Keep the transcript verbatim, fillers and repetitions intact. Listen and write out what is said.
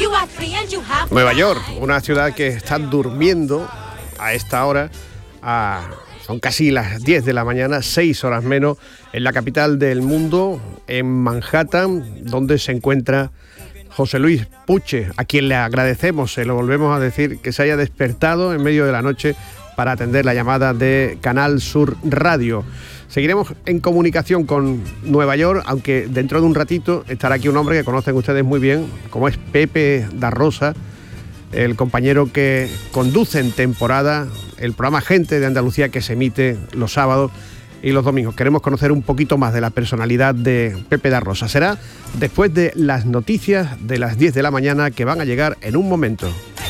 Nueva York, una ciudad que está durmiendo a esta hora, a, son casi las diez de la mañana, seis horas menos, en la capital del mundo, en Manhattan, donde se encuentra José Luis Puche, a quien le agradecemos, se lo volvemos a decir, que se haya despertado en medio de la noche para atender la llamada de Canal Sur Radio. Seguiremos en comunicación con Nueva York, aunque dentro de un ratito estará aquí un hombre que conocen ustedes muy bien, como es Pepe da Rosa, el compañero que conduce en temporada el programa Gente de Andalucía, que se emite los sábados y los domingos. Queremos conocer un poquito más de la personalidad de Pepe da Rosa. Será después de las noticias de las diez de la mañana, que van a llegar en un momento.